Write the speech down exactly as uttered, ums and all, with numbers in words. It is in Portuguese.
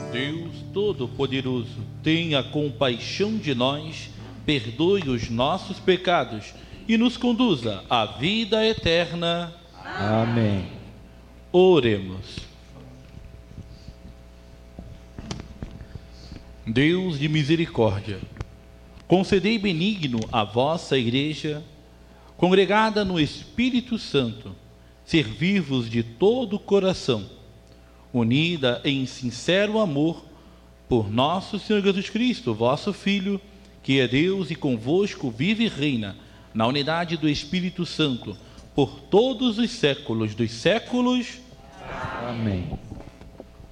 Deus Todo-Poderoso, tenha compaixão de nós, perdoe os nossos pecados e nos conduza à vida eterna. Amém. Oremos. Deus de misericórdia, concedei benigno à vossa Igreja, congregada no Espírito Santo, servir-vos de todo o coração, unida em sincero amor por nosso Senhor Jesus Cristo, vosso Filho, que é Deus e convosco vive e reina na unidade do Espírito Santo, por todos os séculos dos séculos. Amém.